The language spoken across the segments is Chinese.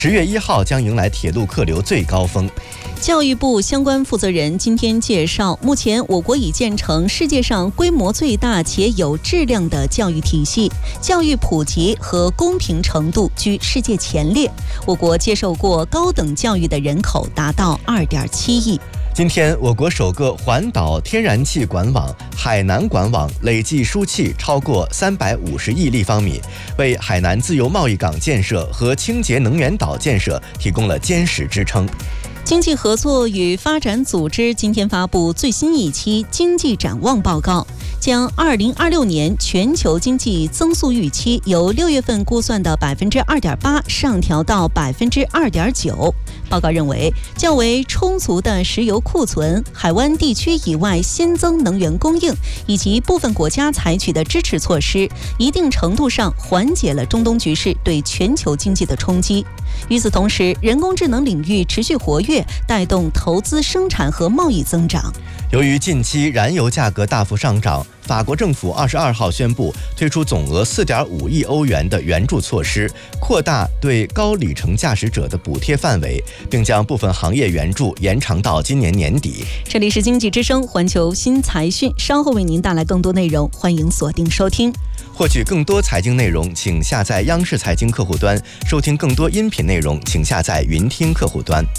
10月1号将迎来铁路客流最高峰。 教育部相关负责人今天介绍，目前我国已建成世界上规模最大且有质量的教育体系，教育普及和公平程度居世界前列。我国接受过高等教育的人口达到2.7亿。 今天，我国首个环岛天然气管网海南管网累计输气超过350亿立方米，为海南自由贸易港建设和清洁能源岛建设提供了坚实支撑。 经济合作与发展组织今天发布最新一期经济展望报告，将2026年全球经济增速预期由6月份估算的2.8%上调到2.9%。报告认为，较为充足的石油库存、海湾地区以外新增能源供应以及部分国家采取的支持措施，一定程度上缓解了中东局势对全球经济的冲击。与此同时，人工智能领域持续活跃，带动投资、生产和贸易增长。 由于近期燃油价格大幅上涨，法国政府22号宣布推出总额4.5亿欧元的援助措施，扩大对高里程驾驶者的补贴范围，并将部分行业援助延长到今年年底。 这里是经济之声环球新财讯，稍后为您带来更多内容，欢迎锁定收听。 获取更多财经内容，请下载央视财经客户端；收听更多音频内容，请下载云听客户端。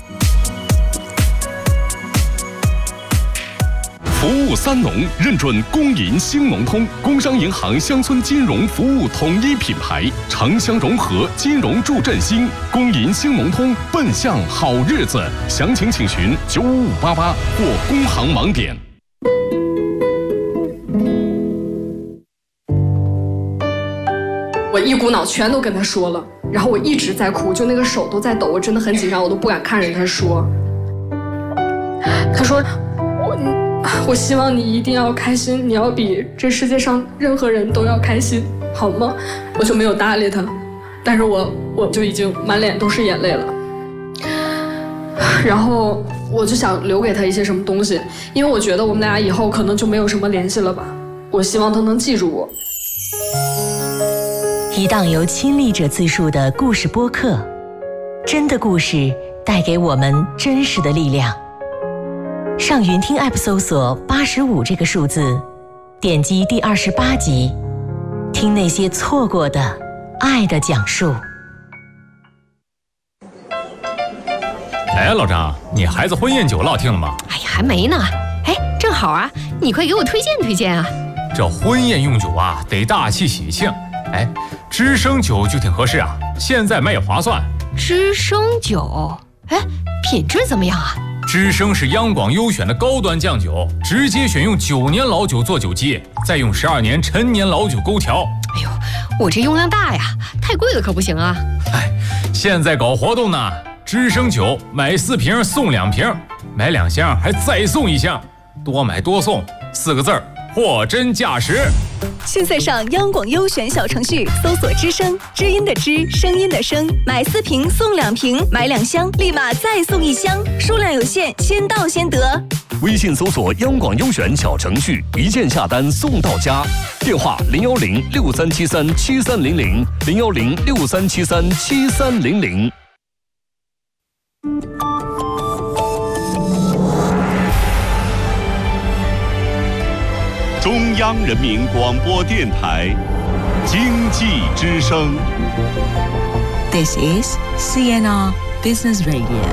服务三农认准工银兴农通，工商银行乡村金融服务统一品牌，城乡融合，金融助振兴。工银兴农通，奔向好日子。详情请询95588或工行网点。 我一股脑全都跟他说了，然后我一直在哭，就那个手都在抖，我真的很紧张，我都不敢看着他说。他说我希望你一定要开心，你要比这世界上任何人都要开心，好吗？我就没有搭理他，但是我就已经满脸都是眼泪了。然后我就想留给他一些什么东西，因为我觉得我们俩以后可能就没有什么联系了吧。我希望他能记住我。 一档由亲历者自述的故事播客，真的故事带给我们真实的力量。上云听 App 搜索85这个数字，点击第28集，听那些错过的爱的讲述。 哎，老张，你孩子婚宴酒落定了吗？ 哎呀，还没呢。哎，正好啊，你快给我推荐推荐啊。 这婚宴用酒啊，得大气喜庆。哎，知生酒就挺合适啊，现在卖也划算。 知生酒，哎，品质怎么样啊？ 知生是央广优选的高端酱酒，直接选用9年老酒做酒基，再用12年陈年老酒勾调。 哎呦，我这用量大呀，太贵了可不行啊。 哎，现在搞活动呢，知生酒买4瓶送2瓶，买2箱还再送1箱，多买多送，4个字儿，货真价实。 现在上央广优选小程序搜索知声，知音的知，声音的声，买4瓶送2瓶，买2箱立马再送1箱，数量有限，先到先得。 微信搜索央广优选小程序，一键下单送到家。电话01063737300 01063737300。 中央人民广播电台经济之声。 This is CNR Business Radio。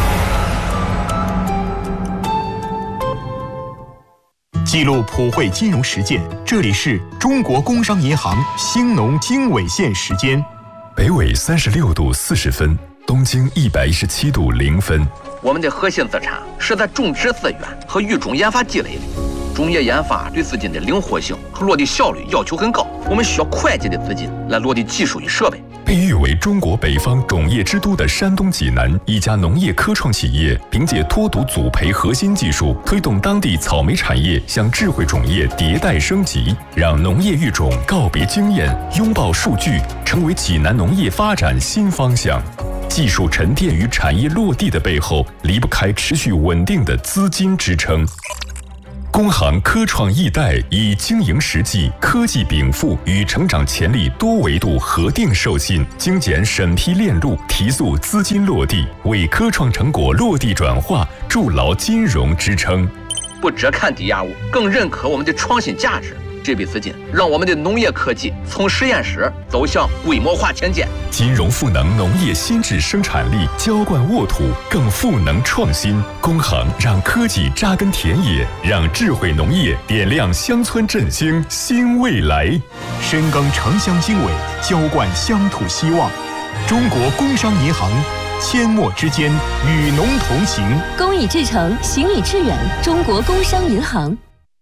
记录普惠金融实践，这里是中国工商银行兴农经纬线时间。 北纬36度40分，东经117度0分。 我们的核心资产是在种植资源和育种研发积累的。种业研发对资金的灵活性和落地效率要求很高，我们需要会计的资金来落地技术与设备。 被誉为中国北方种业之都的山东济南一家农业科创企业，凭借脱毒组培核心技术，推动当地草莓产业向智慧种业迭代升级，让农业育种告别经验，拥抱数据，成为济南农业发展新方向。技术沉淀与产业落地的背后，离不开持续稳定的资金支撑。 工行科创易贷以经营实际、科技禀赋与成长潜力多维度核定授信，精简审批链路，提速资金落地，为科创成果落地转化筑牢金融支撑。 不只看抵押物，更认可我们的创新价值。这笔资金让我们的农业科技从实验室走向规模化前进。 金融赋能农业新质生产力，浇灌沃土，更赋能创新。工行让科技扎根田野，让智慧农业点亮乡村振兴新未来。 深耕城乡经纬，浇灌乡土希望。中国工商银行，阡陌之间与农同行。 公以至诚，行以致远。中国工商银行。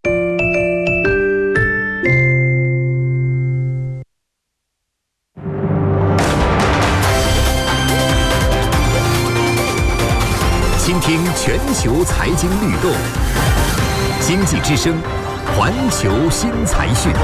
倾听全球财经律动，经济之声，环球新财讯。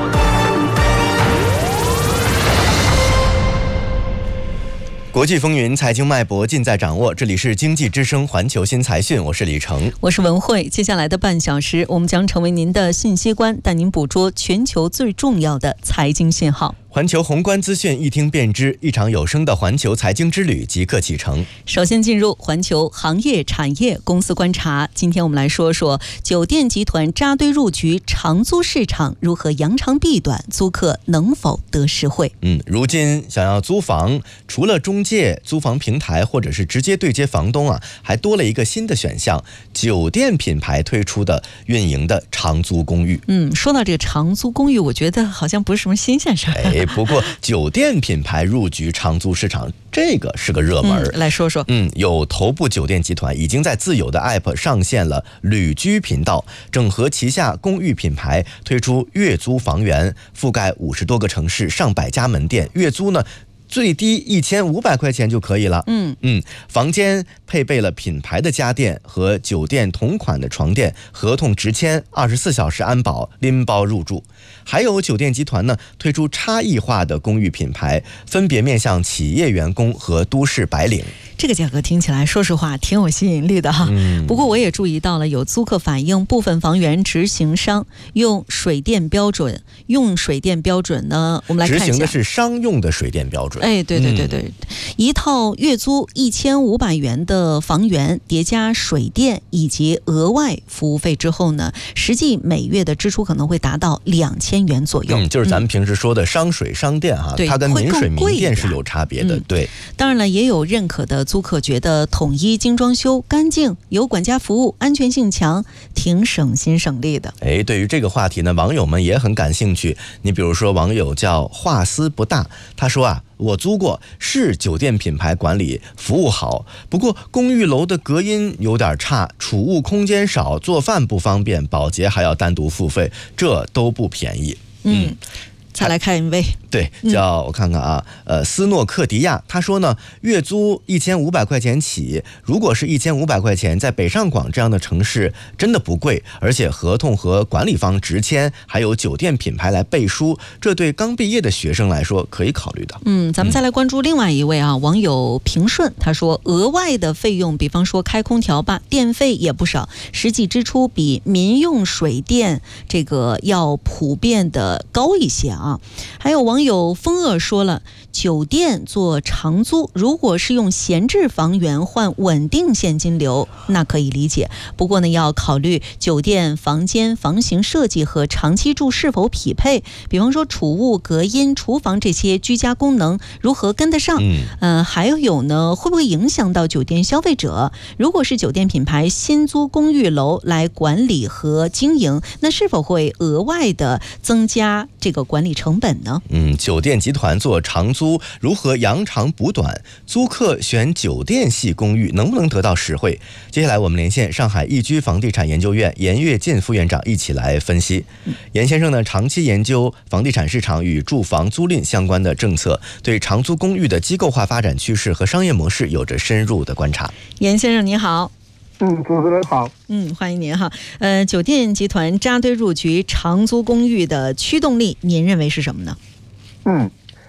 国际风云，财经脉搏尽在掌握。这里是经济之声环球新财讯，我是李成， 我是文慧。接下来的半小时，我们将成为您的信息官，带您捕捉全球最重要的财经信号。 环球宏观资讯一听便知，一场有声的环球财经之旅即刻启程。 首先进入环球行业产业公司观察。今天我们来说说酒店集团扎堆入局长租市场，如何扬长避短，租客能否得实惠？ 如今想要租房，除了中介、租房平台或者是直接对接房东啊，还多了一个新的选项，酒店品牌推出的运营的长租公寓。 说到这个长租公寓，我觉得好像不是什么新鲜事儿。 不过酒店品牌入局长租市场，这个是个热门。 来说说。 有头部酒店集团已经在自有的 App 上线了旅居频道，整合旗下公寓品牌，推出月租房源，覆盖50多个城市，上百家门店，月租呢最低1500块钱就可以了。房间配备了品牌的家电和酒店同款的床垫，合同直签，24小时安保，拎包入住。还有酒店集团呢推出差异化的公寓品牌，分别面向企业员工和都市白领。 这个价格听起来说实话挺有吸引力的哈。不过我也注意到了，有租客反映部分房源执行商用水电标准呢，我们来看一下， 执行的是商用的水电标准。 对，一套月租1500元的房源，叠加水电以及额外服务费之后呢，实际每月的支出可能会达到2000元左右。 就是咱们平时说的商水商电哈，它跟民水民电是有差别的。对， 当然了，也有认可的租客觉得统一精装修、干净、有管家服务、安全性强，挺省心省力的。 对于这个话题呢，网友们也很感兴趣。你比如说网友叫话思不大，他说啊，我租过，是酒店品牌管理，服务好，不过公寓楼的隔音有点差，储物空间少，做饭不方便，保洁还要单独付费，这都不便宜。 再来看一位， 对，叫我看看啊，斯诺克迪亚，他说呢，月租1500块钱起，如果是1500块钱，在北上广这样的城市真的不贵，而且合同和管理方直签，还有酒店品牌来背书，这对刚毕业的学生来说可以考虑的。 咱们再来关注另外一位啊，网友平顺，他说额外的费用，比方说开空调吧，电费也不少，实际支出比民用水电这个要普遍的高一些啊。还有网友风恶说了，酒店做长租，如果是用闲置房源换稳定现金流，那可以理解。不过呢，要考虑酒店房间房型设计和长期住是否匹配，比方说储物、隔音、厨房这些居家功能如何跟得上。还有呢，会不会影响到酒店消费者？如果是酒店品牌新租公寓楼来管理和经营，那是否会额外的增加这个管理成本呢？ 酒店集团做长租，如何扬长补短？租客选酒店系公寓能不能得到实惠？接下来我们连线上海易居房地产研究院严跃进副院长一起来分析。严先生呢，长期研究房地产市场与住房租赁相关的政策，对长租公寓的机构化发展趋势和商业模式有着深入的观察。 严先生你好。 主持人好。 欢迎您哈。酒店集团扎堆入局长租公寓的驱动力，您认为是什么呢？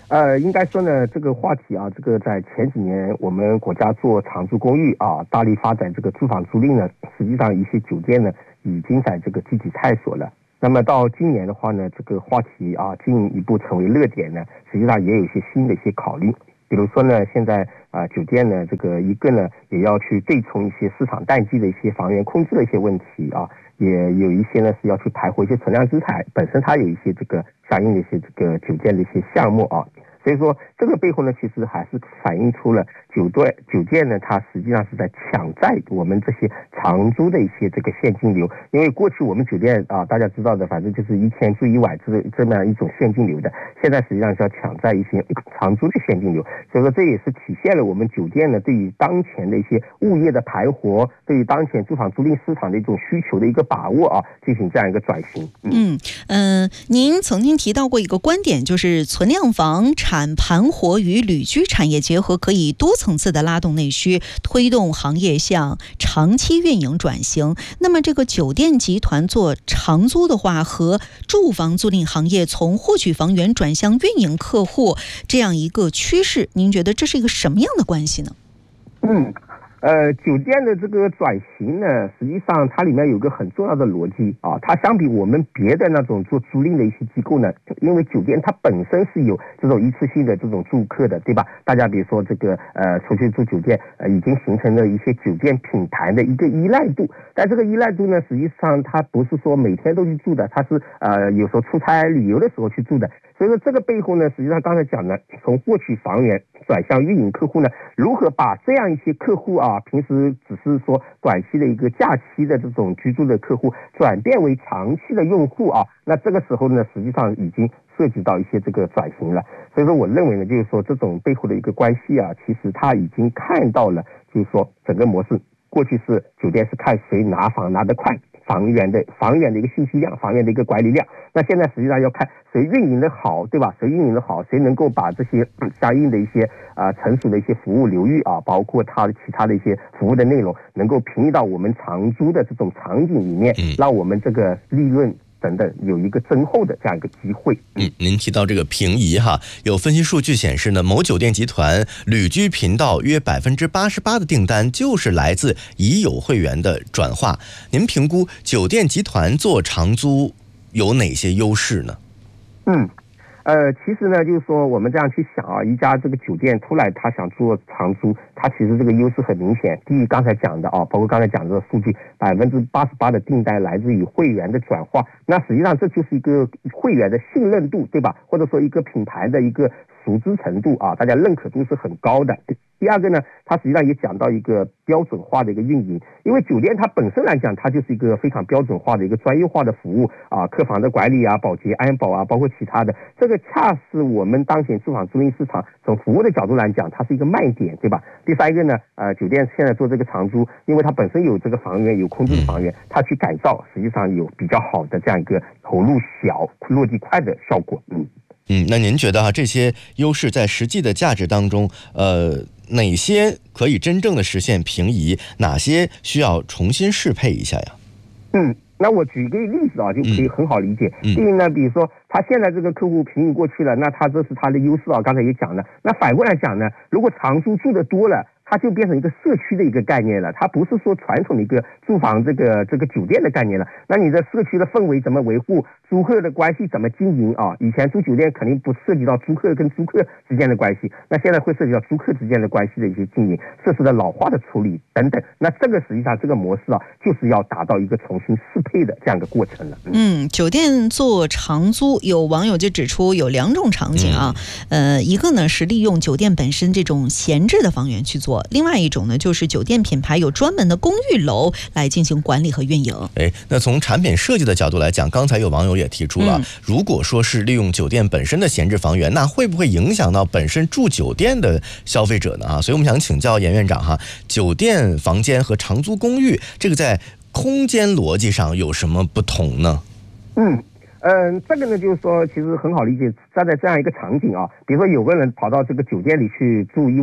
应该说呢，这个话题啊，这个在前几年我们国家做长租公寓啊，大力发展这个住房租赁呢，实际上一些酒店呢已经在这个积极探索了。那么到今年的话呢，这个话题啊进一步成为热点呢，实际上也有一些新的一些考虑。比如说呢，现在酒店呢这个一个呢也要去对冲一些市场淡季的一些房源控制的一些问题啊，也有一些呢是要去排活一些存量资产，本身它有一些这个相应的一些这个酒店的一些项目啊。所以说这个背后呢，其实还是反映出了酒店呢，它实际上是在抢占我们这些长租的一些这个现金流。因为过去我们酒店啊，大家知道的，反正就是1000住1晚这么样一种现金流的，现在实际上是要抢占一些长租的现金流。所以说这也是体现了我们酒店呢对于当前的一些物业的排活，对于当前住房租赁市场的一种需求的一个把握啊，进行这样一个转型。 您曾经提到过一个观点，就是存量房产盘活与旅居产业结合，可以多层次的拉动内需，推动行业向长期运营转型。那么这个酒店集团做长租的话，和住房租赁行业从获取房源转向运营客户这样一个趋势，您觉得这是一个什么样的关系呢？ 酒店的这个转型呢，实际上它里面有个很重要的逻辑啊，它相比我们别的那种做租赁的一些机构呢，因为酒店它本身是有这种一次性的这种住客的，对吧？大家比如说这个出去住酒店，已经形成了一些酒店品牌的一个依赖度，但这个依赖度呢，实际上它不是说每天都去住的，它是有时候出差旅游的时候去住的。所以说这个背后呢，实际上刚才讲的，从获取房源转向运营客户呢，如何把这样一些客户啊，平时只是说短期的一个假期的这种居住的客户，转变为长期的用户啊，那这个时候呢，实际上已经涉及到一些这个转型了。所以说我认为呢，就是说这种背后的一个关系啊，其实他已经看到了，就是说整个模式，过去是酒店是看谁拿房拿得快，房源的一个信息量，房源的一个管理量。那现在实际上要看谁运营的好，对吧？谁运营的好，谁能够把这些相应的一些成熟的一些服务流域啊，包括它的其他的一些服务的内容，能够平移到我们长租的这种场景里面，让我们这个利润等等有一个增厚的这样一个机会。 您提到这个平移哈，有分析数据显示呢，某酒店集团旅居频道约88%的订单就是来自已有会员的转化。您评估酒店集团做长租有哪些优势呢？ 其实呢，就是说我们这样去想啊，一家这个酒店出来，他想做长租，他其实这个优势很明显。第一，刚才讲的啊，包括刚才讲的数据，88%的订单来自于会员的转化，那实际上这就是一个会员的信任度，对吧？或者说一个品牌的一个熟知程度啊，大家认可度是很高的。第二个呢，它实际上也讲到一个标准化的一个运营，因为酒店它本身来讲，它就是一个非常标准化的一个专业化的服务啊，客房的管理啊、保洁、安保啊，包括其他的，这个恰是我们当前住房租赁市场从服务的角度来讲，它是一个卖点，对吧？第三个呢，酒店现在做这个长租，因为它本身有这个房源，有空置房源，它去改造，实际上有比较好的这样一个投入小、落地快的效果。 那您觉得这些优势在实际的价值当中，哪些可以真正的实现平移，哪些需要重新适配一下呀？ 那我举一个例子啊，就可以很好理解。第一呢，比如说他现在这个客户平移过去了，那他这是他的优势啊，刚才也讲了。那反过来讲呢，如果长租住的多了，它就变成一个社区的一个概念了，它不是说传统的一个住房这个酒店的概念了。那你的社区的氛围怎么维护，租客的关系怎么经营啊？以前住酒店肯定不涉及到租客跟租客之间的关系，那现在会涉及到租客之间的关系的一些经营，设施的老化的处理等等。那这个实际上这个模式啊，就是要达到一个重新适配的这样一个过程了。 酒店做长租，有网友就指出有2种场景啊，一个呢是利用酒店本身这种闲置的房源去做。另外一种呢，就是酒店品牌有专门的公寓楼来进行管理和运营。 那从产品设计的角度来讲，刚才有网友也提出了，如果说是利用酒店本身的闲置房源，那会不会影响到本身住酒店的消费者呢？所以我们想请教严院长酒店房间和长租公寓，这个在空间逻辑上有什么不同呢？ 这个呢，就是说，其实很好理解。站在这样一个场景啊，比如说有个人跑到这个酒店里去住1晚，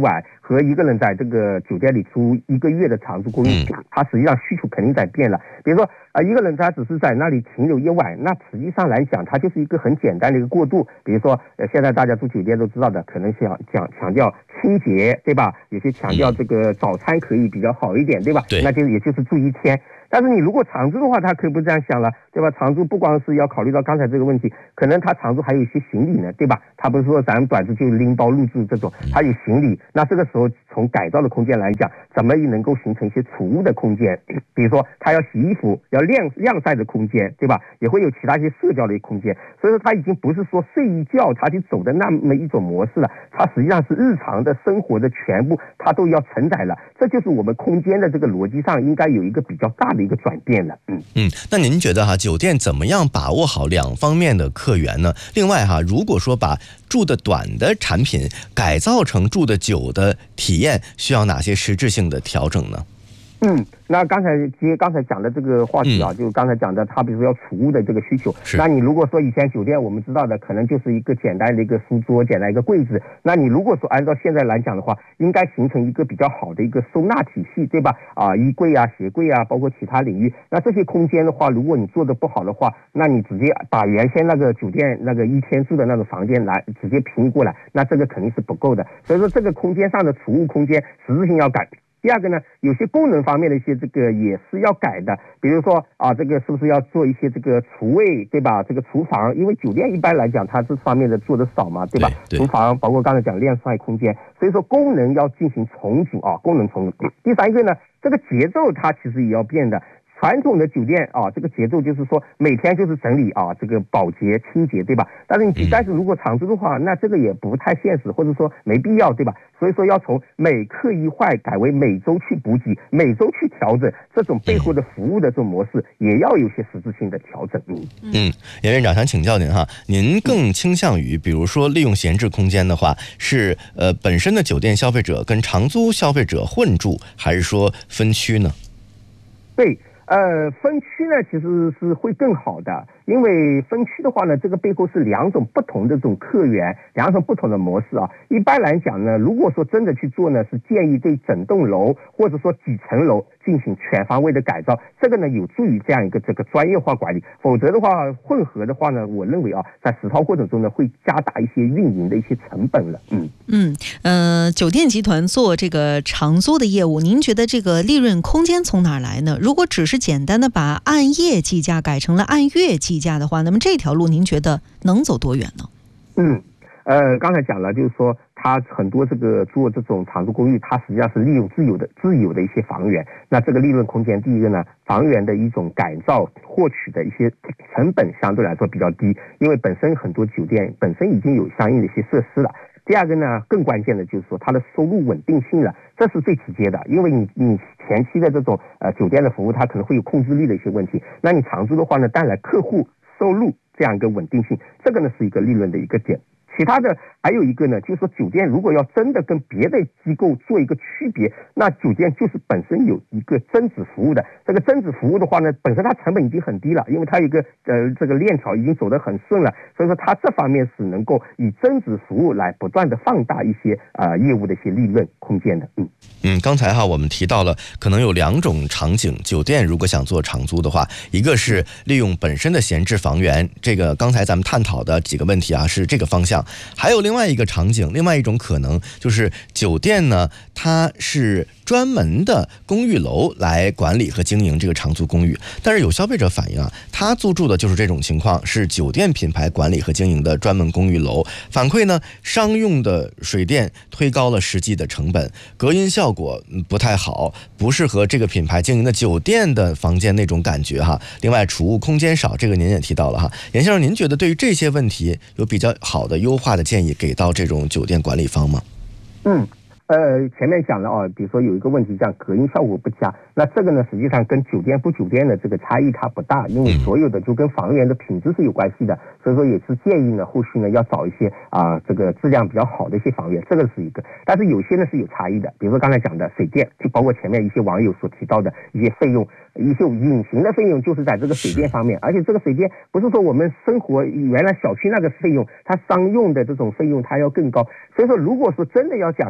和一个人在这个酒店里住1个月的长租公寓，他实际上需求肯定在变了。比如说一个人他只是在那里停留1晚，那实际上来讲，它就是一个很简单的一个过渡。比如说现在大家住酒店都知道的，可能是要强调清洁，对吧？有些强调这个早餐可以比较好一点，对吧？ 对， 那就也就是住1天。但是你如果长租的话，他可以不这样想了，对吧？长租不光是要考虑到刚才这个问题，可能他长租还有一些行李呢，对吧？他不是说咱们短租就拎包入住这种，他有行李。那这个时候从改造的空间来讲，怎么能够形成一些储物的空间？比如说他要洗衣服、要晾晒的空间，对吧？也会有其他一些社交的空间。所以说他已经不是说睡一觉他就走的那么一种模式了，他实际上是日常的生活的全部他都要承载了。这就是我们空间的这个逻辑上应该有一个比较大的一个转变了。 那您觉得酒店怎么样把握好2方面的客源呢？另外如果说把住的短的产品改造成住的久的体验，需要哪些实质性的调整呢？ 那刚才讲的这个话题就刚才讲的，他比如说要储物的这个需求，那你如果说以前酒店我们知道的可能就是一个简单的一个书桌，简单一个柜子，那你如果说按照现在来讲的话，应该形成一个比较好的一个收纳体系，对吧？衣柜鞋柜包括其他领域，那这些空间的话，如果你做的不好的话，那你直接把原先那个酒店那个1天住的那种房间来直接平移过来，那这个肯定是不够的。所以说这个空间上的储物空间实质性要改。第二个呢，有些功能方面的一些这个也是要改的，比如说这个是不是要做一些这个厨卫，对吧？这个厨房，因为酒店一般来讲它这方面的做的少嘛，对吧？厨房包括刚才讲晾晒空间，所以说功能要进行重组功能重组。第三个呢，这个节奏它其实也要变的。传统的酒店这个节奏就是说每天就是整理这个保洁清洁，对吧？但是如果长租的话，那这个也不太现实，或者说没必要，对吧？所以说要从每客一坏改为每周去补给，每周去调整，这种背后的服务的这种模式也要有些实质性的调整。 严院长想请教您您更倾向于比如说利用闲置空间的话，是本身的酒店消费者跟长租消费者混住，还是说分区呢？ 对。分区呢其实是会更好的，因为分区的话呢，这个背后是2种不同的这种客源，2种不同的模式一般来讲呢，如果说真的去做呢，是建议对整栋楼或者说几层楼进行全方位的改造，这个呢有助于这样一个这个专业化管理。否则的话，混合的话呢，我认为在实操过程中呢，会加大一些运营的一些成本了。 酒店集团做这个长租的业务，您觉得这个利润空间从哪儿来呢？如果只是简单的把按夜计价改成了按月计价的话，那么这条路您觉得能走多远呢？ 刚才讲了，就是说它很多这个做这种长租公寓，它实际上是利用自有的一些房源。那这个利润空间，第一个呢，房源的一种改造获取的一些成本相对来说比较低，因为本身很多酒店本身已经有相应的一些设施了。第二个呢，更关键的就是说它的收入稳定性了，这是最直接的，因为你前期的这种酒店的服务，它可能会有控制力的一些问题，那你长租的话呢，带来客户收入这样一个稳定性，这个呢是一个利润的一个点。其他的还有一个呢，就是说酒店如果要真的跟别的机构做一个区别，那酒店就是本身有一个增值服务的。这个增值服务的话呢，本身它成本已经很低了，因为它有一个这个链条已经走得很顺了，所以说它这方面是能够以增值服务来不断的放大一些业务的一些利润空间的。 刚才我们提到了可能有2种场景，酒店如果想做长租的话，一个是利用本身的闲置房源，这个刚才咱们探讨的几个问题是这个方向。还有另外一个场景，另外一种可能就是酒店呢，它是专门的公寓楼来管理和经营这个长租公寓，但是有消费者反映他租住的就是这种情况，是酒店品牌管理和经营的专门公寓楼，反馈呢，商用的水电推高了实际的成本，隔音效果不太好，不适合这个品牌经营的酒店的房间那种感觉另外储物空间少，这个您也提到了严先生，您觉得对于这些问题有比较好的优化的建议给到这种酒店管理方吗？ 前面讲了比如说有一个问题，像隔音效果不佳，那这个呢实际上跟酒店不酒店的这个差异它不大，因为所有的就跟房源的品质是有关系的，所以说也是建议呢后续呢要找一些这个质量比较好的一些房源，这个是一个。但是有些呢是有差异的，比如说刚才讲的水电，就包括前面一些网友所提到的一些费用，一些隐形的费用就是在这个水电方面，而且这个水电不是说我们生活原来小区那个费用，它商用的这种费用它要更高，所以说如果说真的要讲建议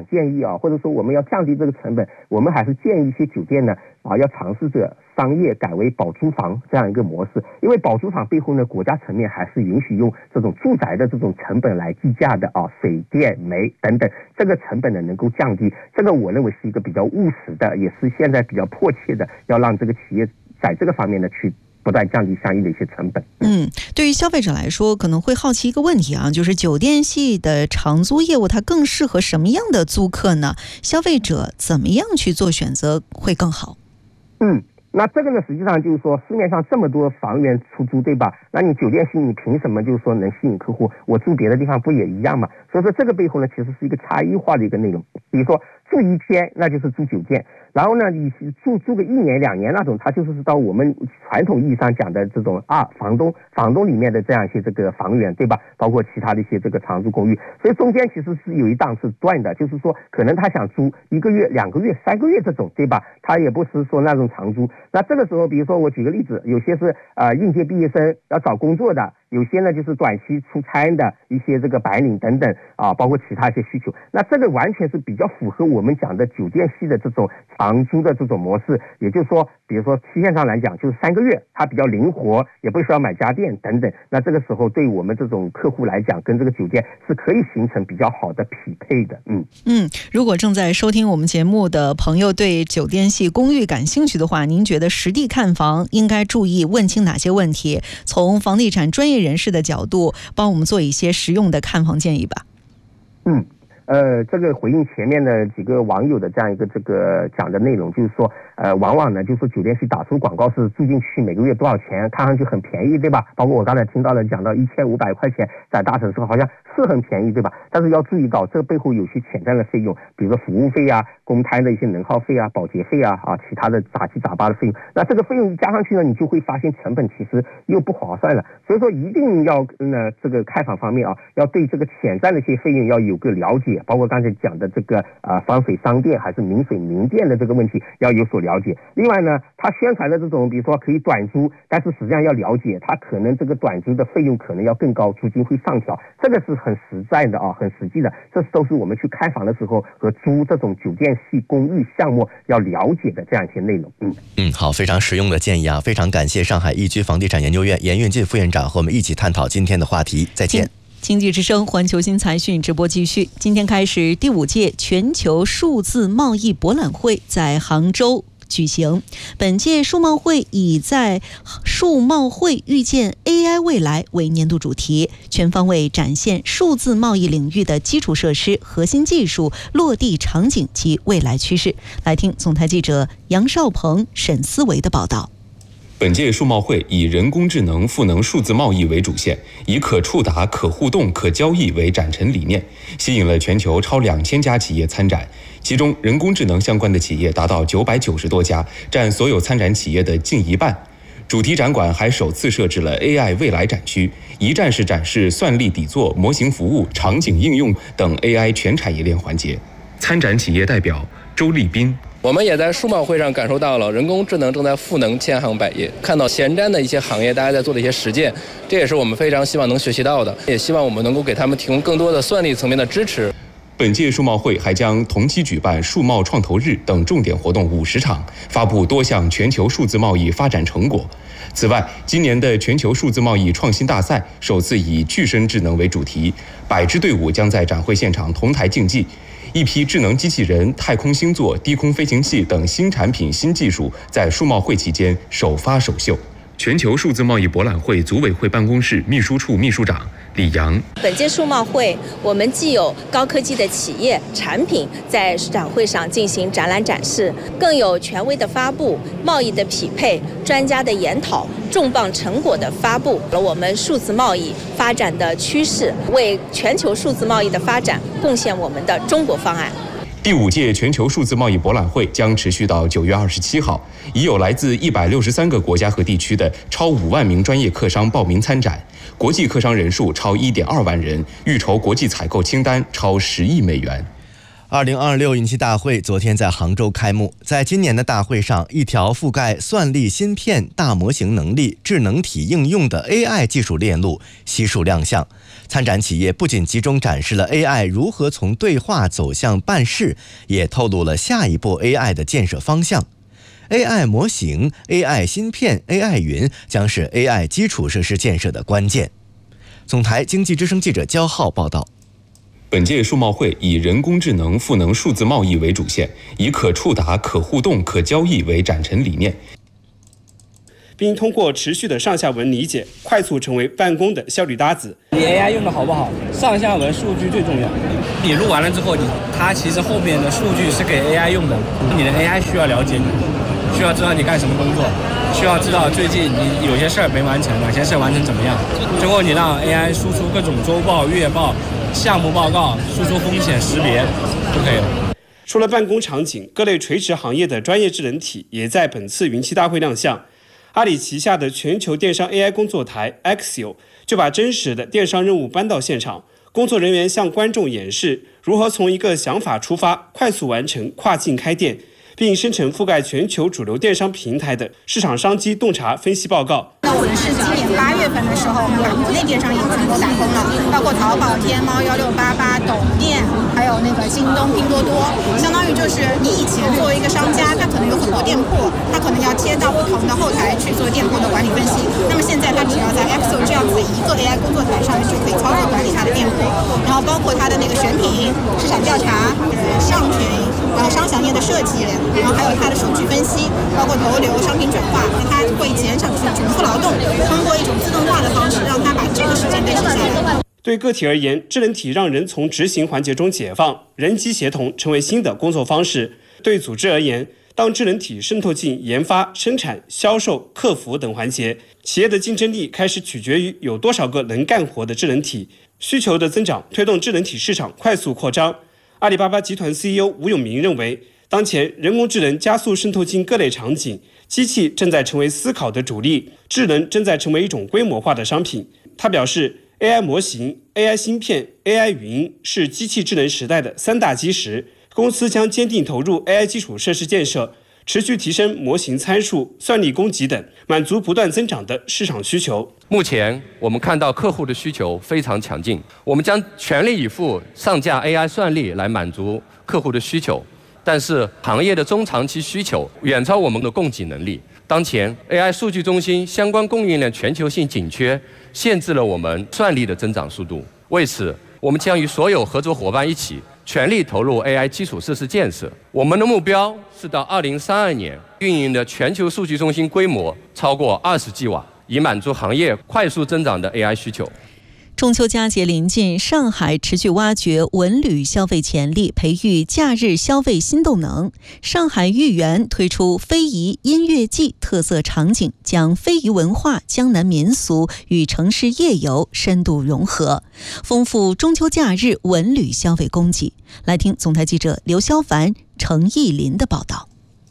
啊，或者说我们要降低这个成本，我们还是建议一些酒店呢要尝试着商业改为保租房这样一个模式，因为保租房背后呢，国家层面还是允许用这种住宅的这种成本来计价的啊，水电煤等等，这个成本呢能够降低，这个我认为是一个比较务实的，也是现在比较迫切的，要让这个企业在这个方面呢去不断降低相应的一些成本。 对于消费者来说，可能会好奇一个问题啊，就是酒店系的长租业务，它更适合什么样的租客呢？消费者怎么样去做选择会更好？ 那这个呢，实际上就是说，市面上这么多房源出租，对吧？那你酒店系你凭什么就是说能吸引客户？我住别的地方不也一样吗？所以说这个背后呢，其实是一个差异化的一个内容。比如说住一天，那就是住酒店，然后呢，你住个1年2年那种，它就是到我们传统意义上讲的这种房东里面的这样一些这个房源，对吧？包括其他的一些这个长租公寓，所以中间其实是有一档是断的，就是说可能他想租1个月、2个月、3个月这种，对吧？他也不是说那种长租。那这个时候，比如说我举个例子，有些是应届毕业生要找工作的，有些呢就是短期出差的一些这个白领等等包括其他一些需求。那这个完全是比较符合我们讲的酒店系的这种长租的这种模式，也就是说，比如说期限上来讲就是3个月，它比较灵活，也不需要买家电等等。那这个时候对我们这种客户来讲，跟这个酒店是可以形成比较好的匹配的。 如果正在收听我们节目的朋友对酒店系公寓感兴趣的话，您觉得实地看房应该注意问清哪些问题？从房地产专业人士的角度，帮我们做一些实用的看房建议吧。 这个回应前面的几个网友的这样一个这个讲的内容，就是说往往呢就是酒店系打出广告是住进去每个月多少钱，看上去很便宜，对吧？包括我刚才听到了讲到1500块钱，在大城市好像是很便宜，对吧？但是要注意到这背后有些潜在的费用，比如说服务费公摊的一些能耗费保洁费其他的杂七杂八的费用。那这个费用加上去呢，你就会发现成本其实又不划算了。所以说一定要这个开房方面要对这个潜在的一些费用要有个了解，包括刚才讲的这个防水商店还是明水明电的这个问题要有所了解。另外呢，他宣传的这种比如说可以短租，但是实际上要了解，他可能这个短租的费用可能要更高，租金会上调，这个是很实在的很实际的，这都是我们去开房的时候和租这种酒店系公寓项目要了解的这样一些内容。 好，非常实用的建议非常感谢上海易居房地产研究院严运进副院长和我们一起探讨今天的话题。再见。 经济之声环球新财讯直播继续。今天开始，第5届全球数字贸易博览会在杭州举行。本届数贸会以在数贸会遇见 AI 未来为年度主题，全方位展现数字贸易领域的基础设施、核心技术、落地场景及未来趋势。来听总台记者杨少鹏、沈思维的报道。 本届数贸会以人工智能赋能数字贸易为主线，以可触达、可互动、可交易为展陈理念，吸引了全球超2000家企业参展，其中人工智能相关的企业达到990多家，占所有参展企业的近1半。主题展馆还首次设置了 AI 未来展区，一站式展示算力底座、模型服务、场景应用等 AI 全产业链环节。参展企业代表周立斌。 我们也在数贸会上感受到了人工智能正在赋能千行百业，看到前瞻的一些行业大家在做的一些实践，这也是我们非常希望能学习到的，也希望我们能够给他们提供更多的算力层面的支持。 本届数贸会还将同期举办数贸创投日等重点活动50场，发布多项全球数字贸易发展成果。此外，今年的全球数字贸易创新大赛首次以具身智能为主题，100支队伍将在展会现场同台竞技。一批智能机器人、太空星座、低空飞行器等新产品、新技术在数贸会期间首发首秀。全球数字贸易博览会组委会办公室秘书处秘书长李阳。 本届数贸会，我们既有高科技的企业产品在展会上进行展览展示，更有权威的发布、贸易的匹配、专家的研讨、重磅成果的发布，了我们数字贸易发展的趋势，为全球数字贸易的发展贡献我们的中国方案。 第5届全球数字贸易博览会将持续到9月27号，已有来自163个国家和地区的超5万名专业客商报名参展，国际客商人数超1.2万人，预筹国际采购清单超10亿美元。 2026银器大会昨天在杭州开幕。在今年的大会上，一条覆盖算力芯片、大模型能力、智能体应用的 AI 技术链路悉数亮相。参展企业不仅集中展示了 AI 如何从对话走向办事，也透露了下一步 AI 的建设方向。AI 模型、AI 芯片、AI 云将是 AI 基础设施建设的关键。总台经济之声记者焦浩报道。 本届数贸会以人工智能赋能数字贸易为主线，以可触达、可互动、可交易为展陈理念， 并通过持续的上下文理解，快速成为办公的效率搭子。 你 AI 用的好不好？上下文数据最重要。你录完了之后，它其实后面的数据是给 AI 用的，你的 AI 需要了解你，需要知道你干什么工作，需要知道最近你有些事儿没完成，哪些事儿完成怎么样。最后你让 AI 输出各种周报、月报、项目报告，输出风险识别就可以了。 除了办公场景，各类垂直行业的专业智能体也在本次云器大会亮相。阿里旗下的全球电商 AI 工作台 Axio 就把真实的电商任务搬到现场，工作人员向观众演示如何从一个想法出发，快速完成跨境开店，并生成覆盖全球主流电商平台的市场商机洞察分析报告。 那我们是今年8月份的时候，我们把国内电商也全部打通了，包括淘宝、天猫、1688、抖店，还有那个京东、拼多多。相当于就是你以前作为一个商家，他可能有很多店铺，他可能要切到不同的后台去做店铺的管理分析。那么现在他只要在 Axio 这样子一个 AI 工作台上面就可以操作管理他的店铺，然后包括他的那个选品、市场调查、上群，然后商详页的设计，然后还有它的数据分析，包括投流、商品转化，它会减少重复劳动，通过一种自动化的方式，让它把这个时间给省下来。 对个体而言，智能体让人从执行环节中解放，人机协同成为新的工作方式。对组织而言，当智能体渗透进研发、生产、销售、客服等环节，企业的竞争力开始取决于有多少个能干活的智能体。需求的增长推动智能体市场快速扩张。阿里巴巴集团 CEO 吴永明认为，当前人工智能加速渗透进各类场景，机器正在成为思考的主力，智能正在成为一种规模化的商品。他表示， AI 模型、AI 芯片、AI 云是机器智能时代的3大基石，公司将坚定投入 AI 基础设施建设，持续提升模型参数、算力供给等，满足不断增长的市场需求。 目前我们看到客户的需求非常强劲，我们将全力以赴上架 AI 算力来满足客户的需求，但是行业的中长期需求远超我们的供给能力。当前 AI 数据中心相关供应链全球性紧缺，限制了我们算力的增长速度。为此，我们将与所有合作伙伴一起全力投入 AI 基础设施建设。我们的目标是到2032年，运营的全球数据中心规模超过20吉瓦，以满足行业快速增长的 AI 需求。 中秋佳节临近，上海持续挖掘文旅消费潜力，培育假日消费新动能。上海豫园推出非遗音乐季特色场景，将非遗文化、江南民俗与城市夜游深度融合，丰富中秋假日文旅消费供给。来听总台记者刘肖凡、程艺林的报道。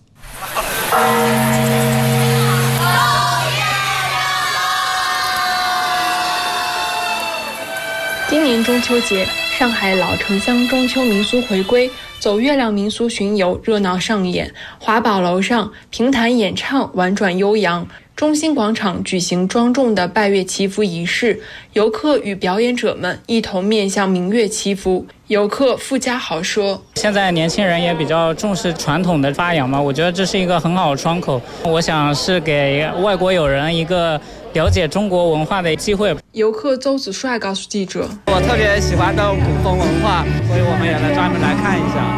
今年中秋节，上海老城乡中秋民俗回归，走月亮民俗巡游热闹上演。华宝楼上评弹演唱婉转悠扬，中心广场举行庄重的拜月祈福仪式，游客与表演者们一同面向明月祈福。游客傅家豪说：“ 现在年轻人也比较重视传统的发扬嘛，我觉得这是一个很好的窗口。我想是给外国友人一个了解中国文化的机会。” 游客邹子帅告诉记者：“ 我特别喜欢的古风文化，所以我们也来专门来看一下。”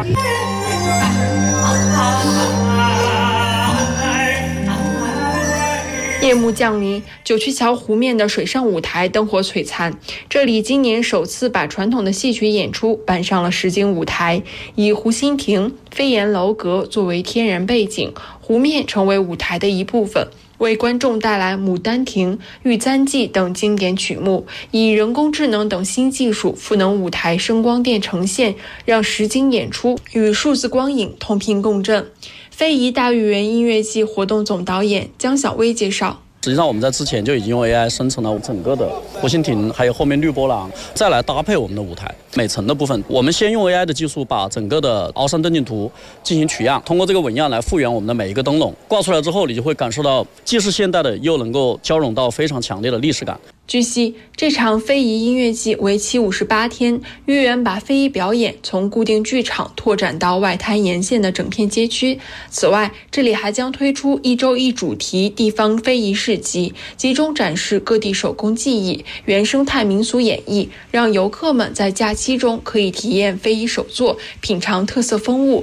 夜幕降临，九曲桥湖面的水上舞台灯火璀璨。这里今年首次把传统的戏曲演出搬上了实景舞台，以湖心亭、飞檐楼阁作为天然背景，湖面成为舞台的一部分，为观众带来《牡丹亭》《玉簪记》等经典曲目，以人工智能等新技术赋能舞台声光电呈现，让实景演出与数字光影同频共振。非遗大豫园音乐季活动总导演江小薇介绍： 实际上我们在之前就已经用 AI 生成了整个的湖心亭，还有后面绿波廊，再来搭配我们的舞台。每层的部分，我们先用 AI 的技术把整个的凹山灯镜图进行取样，通过这个纹样来复原我们的每一个灯笼。挂出来之后，你就会感受到既是现代的，又能够交融到非常强烈的历史感。 据悉，这场非遗音乐季为期58天，豫园把非遗表演从固定剧场拓展到外滩沿线的整片街区。此外，这里还将推出1周1主题地方非遗市集，集中展示各地手工技艺、原生态民俗演绎，让游客们在假期中可以体验非遗手作，品尝特色风物。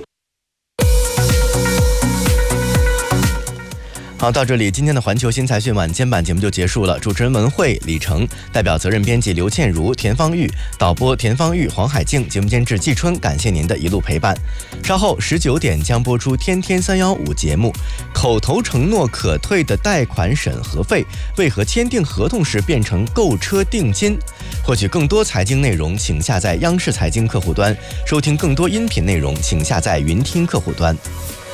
好，到这里，今天的环球新财讯晚间版节目就结束了。主持人文慧、李成，代表责任编辑刘倩茹、田方玉，导播田方玉、黄海静，节目监制季春。感谢您的一路陪伴。稍后19点将播出《天天315》节目，口头承诺可退的贷款审核费，为何签订合同时变成购车定金？获取更多财经内容，请下载央视财经客户端；收听更多音频内容，请下载云听客户端。